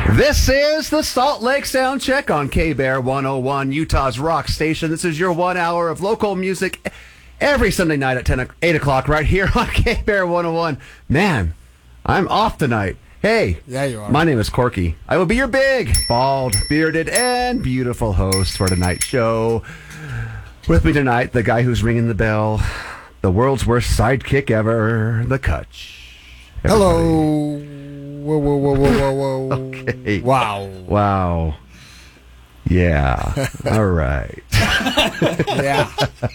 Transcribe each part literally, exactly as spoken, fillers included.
This is the Salt Lake Sound Check on K-Bear one oh one, Utah's rock station. This is your one hour of local music every Sunday night at ten, eight o'clock right here on K-Bear one oh one. Man, I'm off tonight. Hey, yeah, you are. My name is Corky. I will be your big, bald, bearded, and beautiful host for tonight's show. With me tonight, the guy who's ringing the bell, the world's worst sidekick ever, the Kutch. Everybody. Hello. Whoa, whoa, whoa, whoa, whoa, whoa. Okay. Wow. Wow. Yeah. All right. Yeah.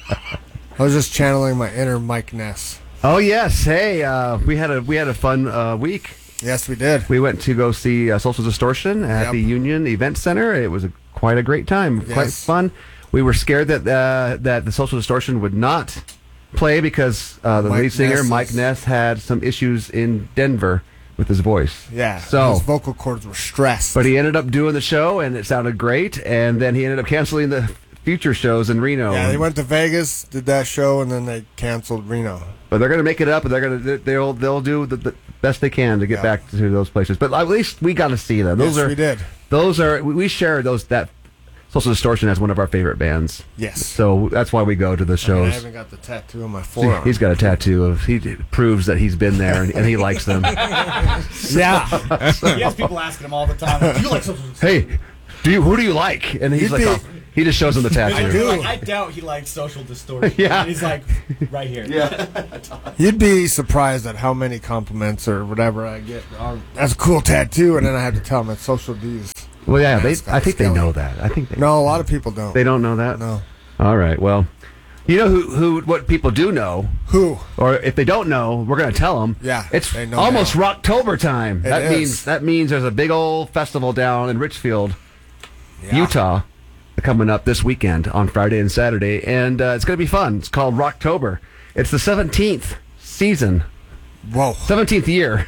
I was just channeling my inner Mike Ness. Oh yes. Hey, uh, we had a we had a fun uh, week. Yes, we did. We went to go see uh, Social Distortion at Yep. the Union Event Center. It was a, quite a great time. Yes. Quite fun. We were scared that uh, that the Social Distortion would not play because uh, the Mike lead singer Ness is- Mike Ness had some issues in Denver with his voice. Yeah. So his vocal cords were stressed. But he ended up doing the show, and it sounded great. And then he ended up canceling the future shows in Reno. Yeah, they went to Vegas, did that show, and then they canceled Reno. But they're going to make it up, and they're going to they'll they'll do the, the best they can to get Yeah. back to those places. But at least we got to see them. Those Yes, are we did. Those are we we share those that Social Distortion as one of our favorite bands. Yes. So that's why we go to the I, mean, I shows. haven't got the tattoo on my See, forearm. he's got a tattoo of he proves that he's been there and, and he likes them. Yeah. He has people asking him all the time, do you like social? Hey, do you who do you like? And he's He'd like, be- oh, he just shows him the tattoo. I do. Like, I doubt he likes social distortion. Yeah. And he's like, right here. Yeah. You'd be surprised at how many compliments or whatever I get. On, that's a cool tattoo, and then I have to tell them it's social D's. Well, yeah, they, Mascot I think they Skelly. know that. I think they No, a lot of people don't. They don't know that? No. All right. Well, you know who, who what people do know, Who? or if they don't know, we're going to tell them. Yeah, It's they know almost now. Rocktober time. It that is. means that means there's a big old festival down in Richfield, Yeah. Utah, coming up this weekend on Friday and Saturday, and uh, it's going to be fun. It's called Rocktober. It's the seventeenth season, Whoa. seventeenth year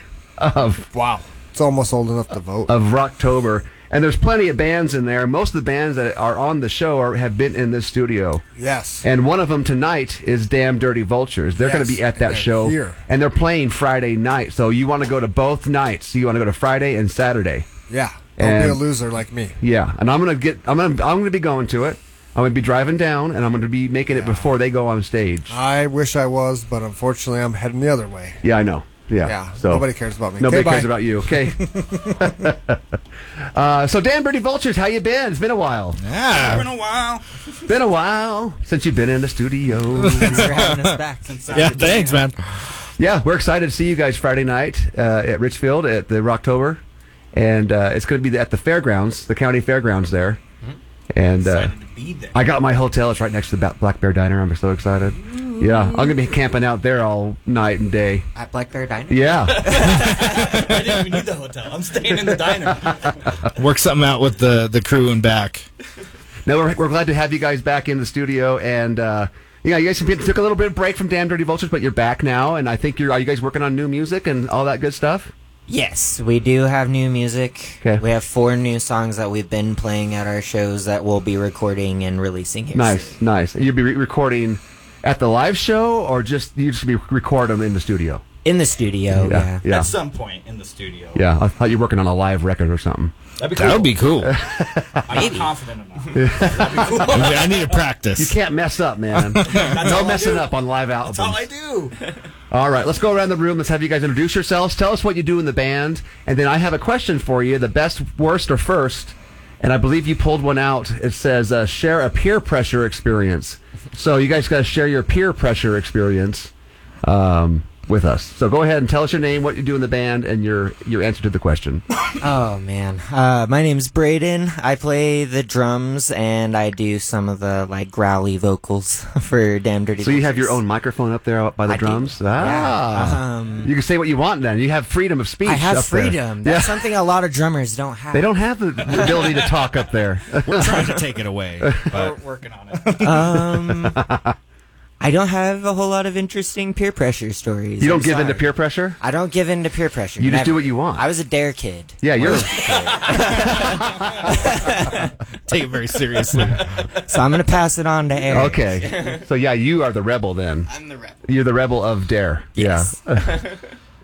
of Wow. It's almost old enough to vote. of Rocktober. And there's plenty of bands in there. Most of the bands that are on the show are, have been in this studio. Yes. And one of them tonight is Damn Dirty Vultures. They're Yes, going to be at and that they're show. here. And they're playing Friday night. So you want to go to both nights. So you want to go to Friday and Saturday. Yeah. Don't And- be a loser like me. Yeah. And I'm going to get I'm going to I'm going to be going to it. I'm going to be driving down and I'm going to be making it before they go on stage. I wish I was, but unfortunately I'm heading the other way. Yeah, I know. Yeah. Yeah. So Nobody cares about me. Nobody Okay, cares bye. about you. Okay. uh, so Damn Dirty Vultures, how you been? It's been a while. It's Yeah. been a while. Been a while since you've been in the studio. Thanks for having us back. Yeah, thanks, man. Yeah, we're excited to see you guys Friday night uh, at Richfield at the Rocktober, and uh, it's going to be at the fairgrounds, the county fairgrounds there. And uh, Excited to be there. I got my hotel. It's right next to the Ba- Black Bear Diner. I'm so excited. Yeah, I'm going to be camping out there all night and day. At Black Bear Diner? Yeah, I didn't even need the hotel. I'm staying in the diner. Work something out with the, the crew and back. no, we're, we're glad to have you guys back in the studio, and uh, yeah, you guys took a little bit of break from Damn Dirty Vultures, but you're back now, and I think you're. Are you guys working on new music and all that good stuff? Yes, we do have new music. Okay. We have four new songs that we've been playing at our shows that we'll be recording and releasing here soon. Nice, nice. You'll be re- recording at the live show, or just you just be record them in the studio? In the studio, yeah. yeah, At some point in the studio. yeah. I thought you were working on a live record or something. That'd be cool. That would be cool. I'm not confident enough. That'd be cool. I need to practice. You can't mess up, man. no all I messing do. up on live albums. That's all I do. All right, let's go around the room. Let's have you guys introduce yourselves. Tell us what you do in the band, and then I have a question for you: the best, worst, or first. And I believe you pulled one out. It says uh, share a peer pressure experience. So you guys got to share your peer pressure experience um, with us. So go ahead and tell us your name, what you do in the band, and your your answer to the question. Oh, man. Uh, my name's Braden. I play the drums, and I do some of the, like, growly vocals for Damn Dirty So you have your Vultures. own microphone up there by the I do. drums? Yeah. Ah. Um, You can say what you want then. You have freedom of speech. I have up there. freedom. That's something a lot of drummers don't have. They don't have the ability to talk up there. We're trying to take it away. We're But working on it. Um, I don't have a whole lot of interesting peer pressure stories. You don't I'm give in to sorry. peer pressure? I don't give in to peer pressure. You just do Never. what you want. I was a dare kid. Yeah, you're. take it very seriously. So I'm going to pass it on to Eric. Okay. So, yeah, you are the rebel then. I'm the rep. You're the rebel of Dare. Yes. Yeah.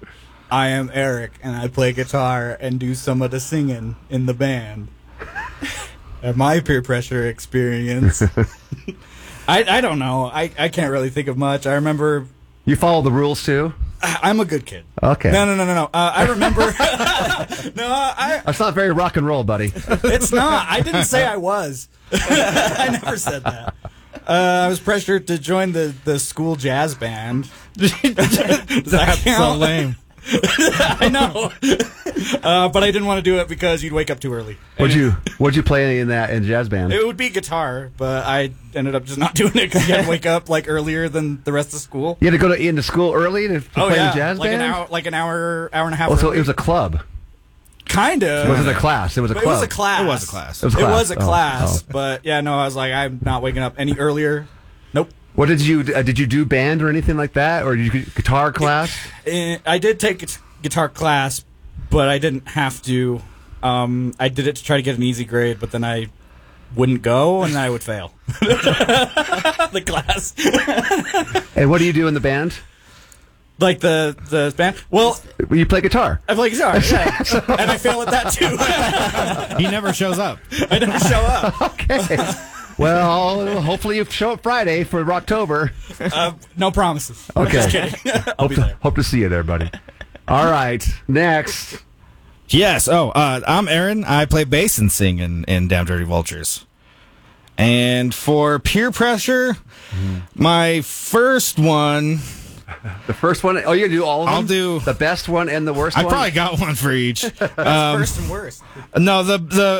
I am Eric, and I play guitar and do some of the singing in the band. And my peer pressure experience, I I don't know. I, I can't really think of much. I remember You follow the rules too? I- I'm a good kid. Okay. No, no, no, no, no. Uh, I remember. no, I. That's not very rock and roll, buddy. It's not. I didn't say I was. I never said that. Uh, I was pressured to join the, the school jazz band. Does that That's so count? lame. I know. Uh, but I didn't want to do it because you'd wake up too early. What'd you What'd you play in that in jazz band? It would be guitar, but I ended up just not doing it because you had to wake up like earlier than the rest of school. You had to go to into school early to, to Oh play yeah, in jazz like band. an hour, like an hour, hour and a half. Oh, so early. it was a club. kind of. It wasn't a class. It was a But club. it was a class. It was a class. It was a It class. was a Oh, class, oh. but yeah, no, I was like, I'm not waking up any earlier. Nope. What did you uh, did you do band or anything like that, or did you guitar class? Eh, I did take gu- guitar class, but I didn't have to. Um, I did it to try to get an easy grade, but then I wouldn't go, and then I would fail the class. And what do you do in the band? Like the the band. Well, You play guitar. I play guitar, yeah. and I fail at that too. He never shows up. I never show up. Okay. Well, hopefully you show up Friday for Rocktober. Uh, no promises. I'm Okay. just kidding. I'll Hope be to, there. hope to see you there, buddy. All right. Next. Yes. Oh, uh, I'm Aaron. I play bass and sing in, in Damn Dirty Vultures. And for peer pressure, my first one, The first one. Oh, you're going to do all of them? I'll do- the best one and the worst I one? probably got one for each. First and worst. No, the the